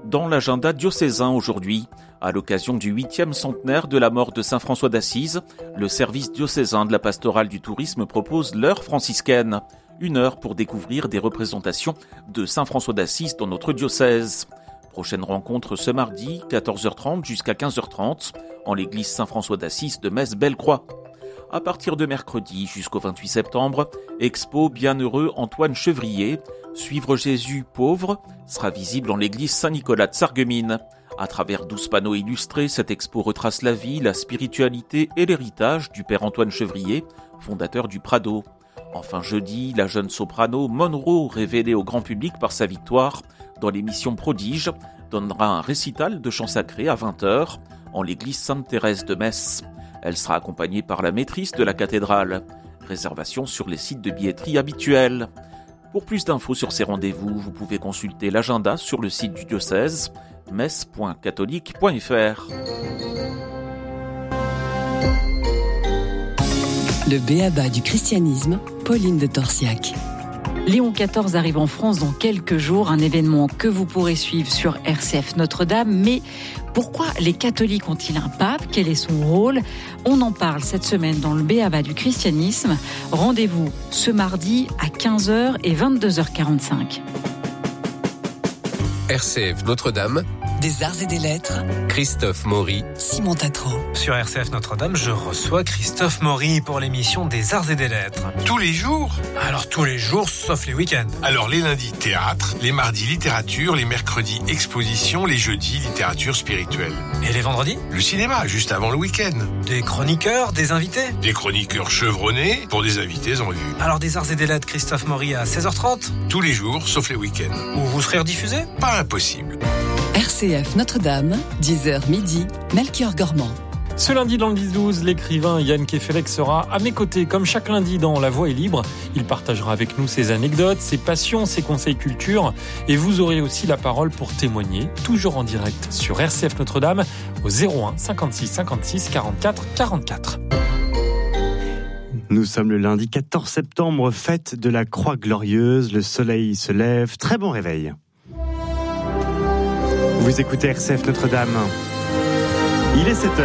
dans l'agenda diocésain aujourd'hui. À l'occasion du 8e centenaire de la mort de saint François d'Assise, le service diocésain de la pastorale du tourisme propose l'heure franciscaine. 1 heure pour découvrir des représentations de saint François d'Assise dans notre diocèse. Prochaine rencontre ce mardi, 14h30 jusqu'à 15h30, en l'église Saint-François d'Assise de Metz-Bellecroix. À partir de mercredi jusqu'au 28 septembre, Expo Bienheureux Antoine Chevrier, Suivre Jésus pauvre, sera visible en l'église Saint-Nicolas de Sarreguemines. À travers 12 panneaux illustrés, cette expo retrace la vie, la spiritualité et l'héritage du père Antoine Chevrier, fondateur du Prado. Enfin jeudi, la jeune soprano Monroe, révélée au grand public par sa victoire dans l'émission Prodige, donnera un récital de chants sacrés à 20h en l'église Sainte-Thérèse de Metz. Elle sera accompagnée par la maîtrise de la cathédrale. Réservation sur les sites de billetterie habituels. Pour plus d'infos sur ces rendez-vous, vous pouvez consulter l'agenda sur le site du diocèse metz.catholique.fr. Le b.a.-ba du christianisme, Pauline de Torsiac. Léon XIV arrive en France dans quelques jours, un événement que vous pourrez suivre sur RCF Notre-Dame. Mais pourquoi les catholiques ont-ils un pape ? Quel est son rôle ? On en parle cette semaine dans le b.a.-ba du christianisme. Rendez-vous ce mardi à 15h et 22h45. RCF Notre-Dame, Des arts et des lettres, Christophe Maury, Simon Tatro. Sur RCF Notre-Dame, je reçois Christophe Maury pour l'émission des arts et des lettres. Tous les jours ? Alors tous les jours, sauf les week-ends. Alors les lundis, théâtre, les mardis, littérature, les mercredis, exposition, les jeudis, littérature spirituelle. Et les vendredis ? Le cinéma, juste avant le week-end. Des chroniqueurs, des invités ? Des chroniqueurs chevronnés pour des invités en vue. Alors des arts et des lettres, Christophe Maury à 16h30 ? Tous les jours, sauf les week-ends. Où vous serez rediffusé ? Pas impossible. RCF Notre-Dame, 10h midi, Melchior Gormand. Ce lundi dans le 10-12, l'écrivain Yann Kefelec sera à mes côtés, comme chaque lundi dans La Voix est libre. Il partagera avec nous ses anecdotes, ses passions, ses conseils culture. Et vous aurez aussi la parole pour témoigner, toujours en direct sur RCF Notre-Dame, au 01 56 56 44 44. Nous sommes le lundi 14 septembre, fête de la Croix Glorieuse. Le soleil se lève. Très bon réveil. Vous écoutez RCF Notre-Dame. Il est 7h.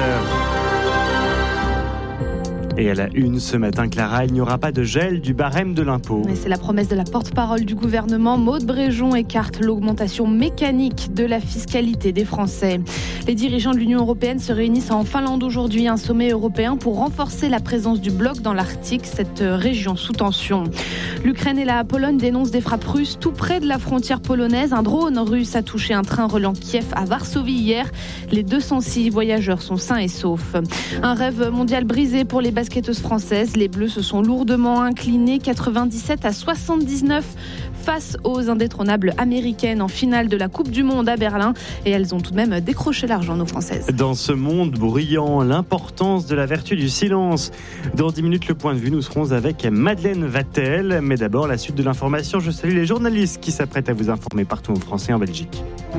Et à la une ce matin, Clara, il n'y aura pas de gel du barème de l'impôt. Et c'est la promesse de la porte-parole du gouvernement. Maude Bréjon écarte l'augmentation mécanique de la fiscalité des Français. Les dirigeants de l'Union européenne se réunissent en Finlande aujourd'hui, un sommet européen pour renforcer la présence du bloc dans l'Arctique, cette région sous tension. L'Ukraine et la Pologne dénoncent des frappes russes tout près de la frontière polonaise. Un drone russe a touché un train reliant Kiev à Varsovie hier. Les 206 voyageurs sont sains et saufs. Un rêve mondial brisé pour les basketteuses françaises. Les Bleus se sont lourdement inclinés 97-79 face aux indétrônables américaines en finale de la Coupe du Monde à Berlin. Et elles ont tout de même décroché l'argent, nos Françaises. Dans ce monde bruyant, l'importance de la vertu du silence. Dans 10 minutes, le point de vue, nous serons avec Madeleine Vatel. Mais d'abord, la suite de l'information. Je salue les journalistes qui s'apprêtent à vous informer partout en France et en Belgique.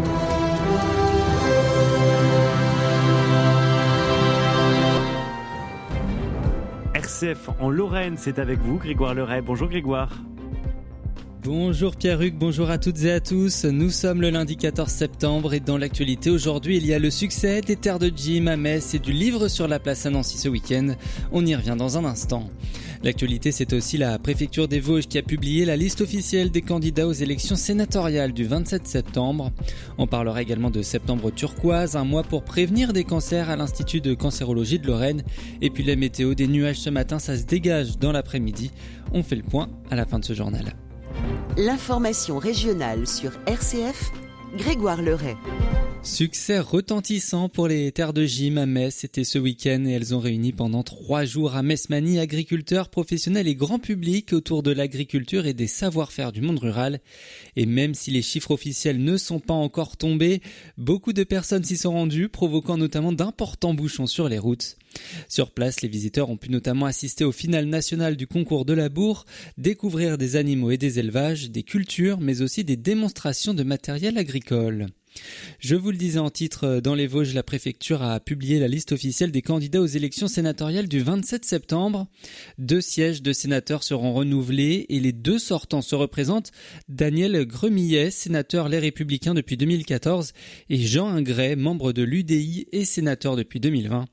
RCF en Lorraine, c'est avec vous, Grégoire Leray. Bonjour Grégoire. Bonjour Pierre-Hugues, bonjour à toutes et à tous. Nous sommes le lundi 14 septembre et dans l'actualité aujourd'hui, il y a le succès des terres de gym à Metz et du livre sur la place à Nancy ce week-end. On y revient dans un instant. L'actualité, c'est aussi la préfecture des Vosges qui a publié la liste officielle des candidats aux élections sénatoriales du 27 septembre. On parlera également de septembre turquoise, un mois pour prévenir des cancers à l'Institut de cancérologie de Lorraine. Et puis la météo, des nuages ce matin, ça se dégage dans l'après-midi. On fait le point à la fin de ce journal. L'information régionale sur RCF, Grégoire Leray. Succès retentissant pour les terres de gym à Metz, c'était ce week-end et elles ont réuni pendant 3 jours à Metz-Manie agriculteurs, professionnels et grand public autour de l'agriculture et des savoir-faire du monde rural. Et même si les chiffres officiels ne sont pas encore tombés, beaucoup de personnes s'y sont rendues, provoquant notamment d'importants bouchons sur les routes. Sur place, les visiteurs ont pu notamment assister au final national du concours de labour, découvrir des animaux et des élevages, des cultures, mais aussi des démonstrations de matériel agricole. Je vous le disais en titre, dans les Vosges, la préfecture a publié la liste officielle des candidats aux élections sénatoriales du 27 septembre. 2 sièges de sénateurs seront renouvelés et les 2 sortants se représentent. Daniel Gremillet, sénateur Les Républicains depuis 2014, et Jean Ingray, membre de l'UDI et sénateur depuis 2020.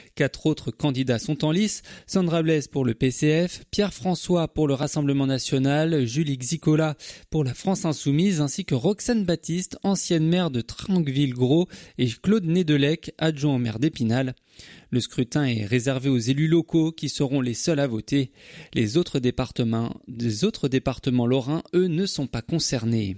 4 autres candidats sont en lice, Sandra Blaise pour le PCF, Pierre François pour le Rassemblement National, Julie Xicola pour la France Insoumise, ainsi que Roxane Baptiste, ancienne maire de Tranqueville-Gros, et Claude Nedelec, adjoint au maire d'Épinal. Le scrutin est réservé aux élus locaux qui seront les seuls à voter. Les autres départements lorrains, eux, ne sont pas concernés.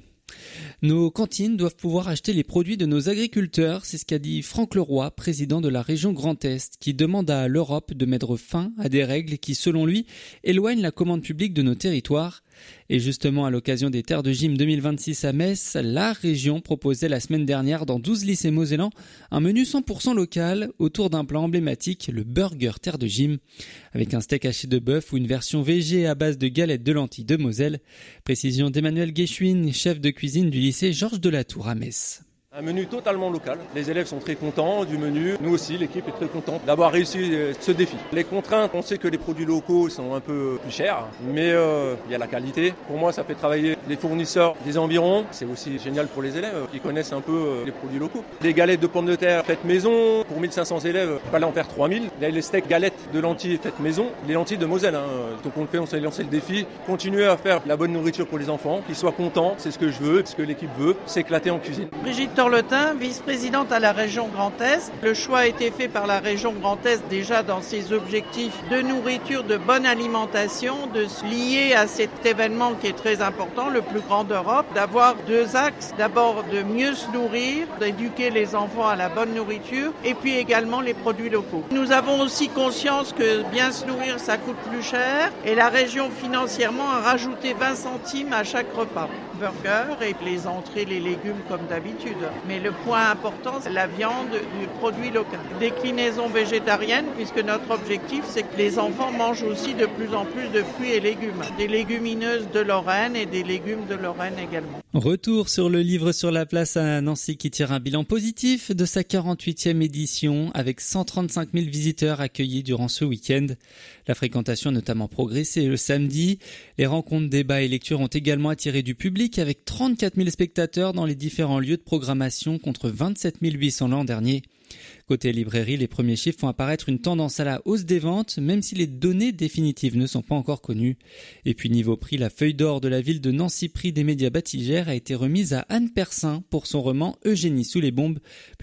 Nos cantines doivent pouvoir acheter les produits de nos agriculteurs, c'est ce qu'a dit Franck Leroy, président de la région Grand Est, qui demande à l'Europe de mettre fin à des règles qui, selon lui, éloignent la commande publique de nos territoires. Et justement, à l'occasion des Terres de Gym 2026 à Metz, la région proposait la semaine dernière dans 12 lycées mosellans un menu 100% local autour d'un plat emblématique, le burger Terre de Gym, avec un steak haché de bœuf ou une version végé à base de galettes de lentilles de Moselle. Précision d'Emmanuel Guéchouine, chef de cuisine du lycée Georges Delatour à Metz. Un menu totalement local. Les élèves sont très contents du menu. Nous aussi, l'équipe est très contente d'avoir réussi ce défi. Les contraintes, on sait que les produits locaux sont un peu plus chers, mais il y a la qualité. Pour moi, ça fait travailler les fournisseurs des environs. C'est aussi génial pour les élèves qui connaissent un peu les produits locaux. Les galettes de pommes de terre faites maison, pour 1500 élèves, il fallait en faire 3000. Là, les steaks galettes de lentilles faites maison, les lentilles de Moselle. Donc on s'est lancé le défi. Continuer à faire la bonne nourriture pour les enfants, qu'ils soient contents, c'est ce que je veux, ce que l'équipe veut, s'éclater en cuisine. Brigitte Torletin, vice-présidente à la région Grand Est. Le choix a été fait par la région Grand Est déjà dans ses objectifs de nourriture, de bonne alimentation, de se lier à cet événement qui est très important, le plus grand d'Europe, d'avoir 2 axes. D'abord de mieux se nourrir, d'éduquer les enfants à la bonne nourriture et puis également les produits locaux. Nous avons aussi conscience que bien se nourrir ça coûte plus cher et la région financièrement a rajouté 20 centimes à chaque repas. Burger et les entrées, les légumes comme d'habitude. Mais le point important, c'est la viande du produit local. Déclinaison végétarienne, puisque notre objectif, c'est que les enfants mangent aussi de plus en plus de fruits et légumes. Des légumineuses de Lorraine et des légumes de Lorraine également. Retour sur le livre sur la place à Nancy qui tire un bilan positif de sa 48e édition avec 135 000 visiteurs accueillis durant ce week-end. La fréquentation a notamment progressé le samedi. Les rencontres, débats et lectures ont également attiré du public avec 34 000 spectateurs dans les différents lieux de programmation contre 27 800 l'an dernier. Côté librairie, les premiers chiffres font apparaître une tendance à la hausse des ventes, même si les données définitives ne sont pas encore connues. Et puis niveau prix, la feuille d'or de la ville de Nancy Prix des médias Batigère a été remise à Anne Persin pour son roman Eugénie sous les bombes,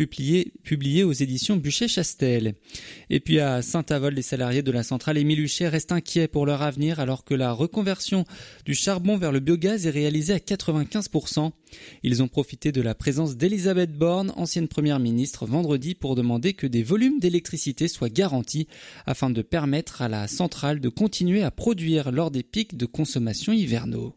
publié aux éditions Buchet-Chastel. Et puis à Saint-Avold, les salariés de la centrale Émile Huchet restent inquiets pour leur avenir alors que la reconversion du charbon vers le biogaz est réalisée à 95%. Ils ont profité de la présence d'Elisabeth Borne, ancienne première ministre, vendredi pour demander que des volumes d'électricité soient garantis afin de permettre à la centrale de continuer à produire lors des pics de consommation hivernaux.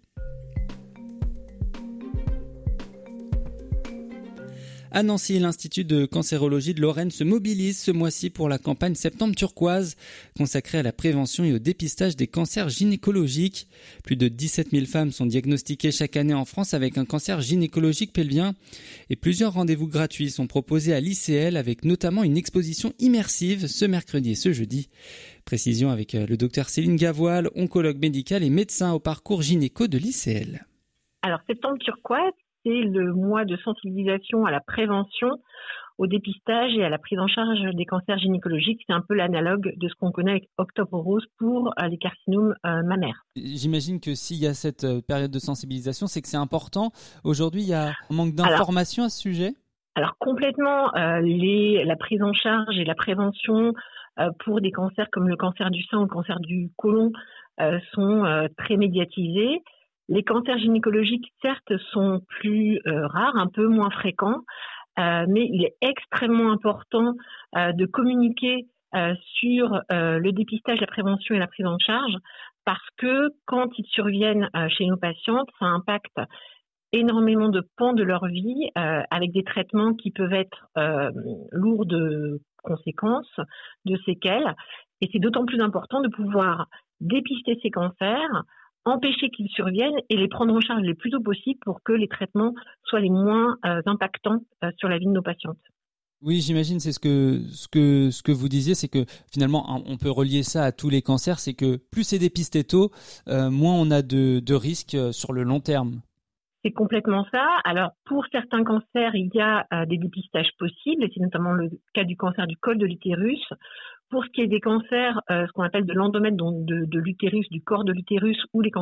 À Nancy, l'Institut de cancérologie de Lorraine se mobilise ce mois-ci pour la campagne Septembre turquoise, consacrée à la prévention et au dépistage des cancers gynécologiques. Plus de 17 000 femmes sont diagnostiquées chaque année en France avec un cancer gynécologique pelvien. Et plusieurs rendez-vous gratuits sont proposés à l'ICL avec notamment une exposition immersive ce mercredi et ce jeudi. Précision avec le docteur Céline Gavoile, oncologue médicale et médecin au parcours gynéco de l'ICL. Alors, Septembre turquoise, c'est le mois de sensibilisation à la prévention, au dépistage et à la prise en charge des cancers gynécologiques. C'est un peu l'analogue de ce qu'on connaît avec Octobre Rose pour les carcinomes mammaires. J'imagine que s'il y a cette période de sensibilisation, c'est que c'est important. Aujourd'hui, il y a un manque d'informations à ce sujet ? Alors complètement, la prise en charge et la prévention pour des cancers comme le cancer du sein ou le cancer du côlon sont très médiatisés. Les cancers gynécologiques, certes, sont plus rares, un peu moins fréquents, mais il est extrêmement important de communiquer sur le dépistage, la prévention et la prise en charge, parce que quand ils surviennent chez nos patientes, ça impacte énormément de pans de leur vie, avec des traitements qui peuvent être lourds de conséquences, de séquelles, et c'est d'autant plus important de pouvoir dépister ces cancers empêcher qu'ils surviennent et les prendre en charge le plus tôt possible pour que les traitements soient les moins impactants sur la vie de nos patientes. Oui, j'imagine, c'est ce que vous disiez, c'est que finalement, on peut relier ça à tous les cancers, c'est que plus c'est dépisté tôt, moins on a de risques sur le long terme. C'est complètement ça. Alors, pour certains cancers, il y a des dépistages possibles, et c'est notamment le cas du cancer du col de l'utérus. Pour ce qui est des cancers, ce qu'on appelle de l'endomètre, donc de l'utérus, du corps de l'utérus, ou les cancers